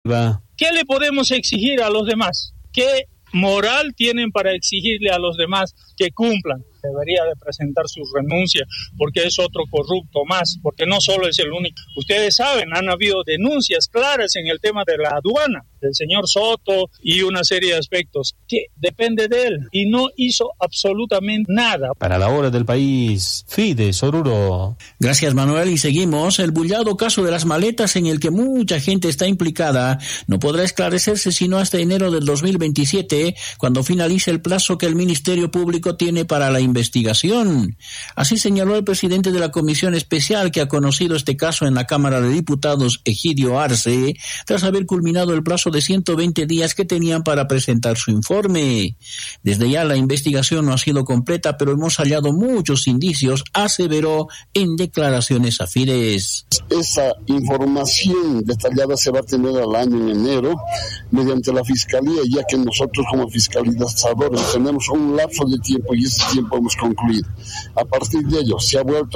¿Qué le podemos exigir a los demás? ¿Qué moral tienen para exigirle a los demás que cumplan? Debería de presentar su renuncia porque es otro corrupto más, porque no solo es el único. Ustedes saben, han habido denuncias claras en el tema de la aduana del señor Soto y una serie de aspectos que depende de él y no hizo absolutamente nada. Para la hora del país, Fides Oruro. Gracias, Manuel, y seguimos. El bullado caso de las maletas en el que mucha gente está implicada no podrá esclarecerse sino hasta enero del 2027, cuando finalice el plazo que el Ministerio Público tiene para la investigación. Así señaló el presidente de la Comisión Especial que ha conocido este caso en la Cámara de Diputados, Egidio Arce, tras haber culminado el plazo de 120 días que tenían para presentar su informe. Desde ya la investigación no ha sido completa, pero hemos hallado muchos indicios, aseveró en declaraciones a Fides. Esa información detallada se va a tener al año en enero mediante la Fiscalía, ya que nosotros como fiscalizadores tenemos un lapso de tiempo y ese tiempo hemos concluido. A partir de ello se ha vuelto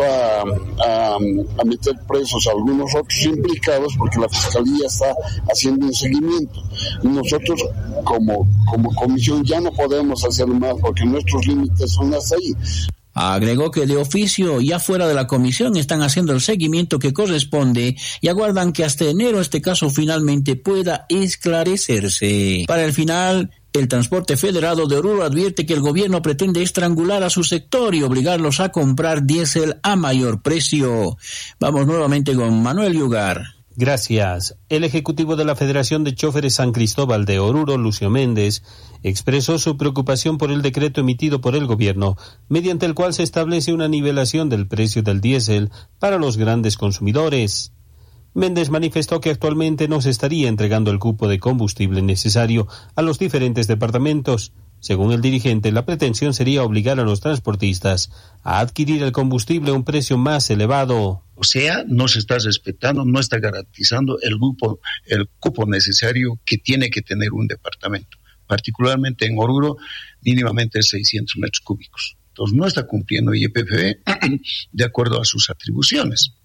a meter presos a algunos otros implicados porque la Fiscalía está haciendo un seguimiento. Y nosotros como comisión ya no podemos hacer más porque nuestros límites son hasta ahí. Agregó que de oficio, ya fuera de la comisión, están haciendo el seguimiento que corresponde y aguardan que hasta enero este caso finalmente pueda esclarecerse. Para el final, el Transporte Federado de Oruro advierte que el gobierno pretende estrangular a su sector y obligarlos a comprar diésel a mayor precio. Vamos nuevamente con Manuel Yugar. Gracias. El ejecutivo de la Federación de Chóferes San Cristóbal de Oruro, Lucio Méndez, expresó su preocupación por el decreto emitido por el gobierno, mediante el cual se establece una nivelación del precio del diésel para los grandes consumidores. Méndez manifestó que actualmente no se estaría entregando el cupo de combustible necesario a los diferentes departamentos. Según el dirigente, la pretensión sería obligar a los transportistas a adquirir el combustible a un precio más elevado. O sea, no se está respetando, no está garantizando el cupo necesario que tiene que tener un departamento. Particularmente en Oruro, mínimamente es 600 metros cúbicos. Entonces no está cumpliendo YPF de acuerdo a sus atribuciones.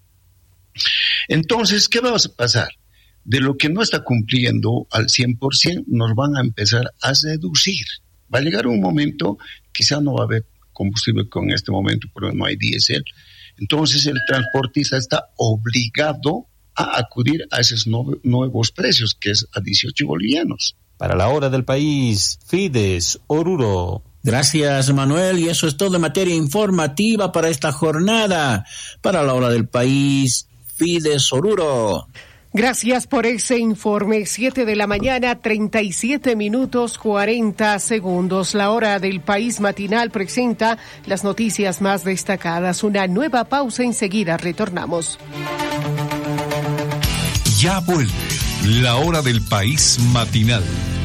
Entonces, ¿qué va a pasar? De lo que no está cumpliendo al 100%, nos van a empezar a seducir. Va a llegar un momento, quizá no va a haber combustible con este momento, pero no hay diésel. Entonces el transportista está obligado a acudir a esos nuevos precios, que es a 18 bolivianos. Para la hora del país, Fides Oruro. Gracias, Manuel, y eso es todo en materia informativa para esta jornada. Para la hora del país, Fides Oruro. Gracias por ese informe. 7 de la mañana, 37 minutos, 40 segundos. La hora del país matinal presenta las noticias más destacadas. Una nueva pausa, enseguida retornamos. Ya vuelve la hora del país matinal.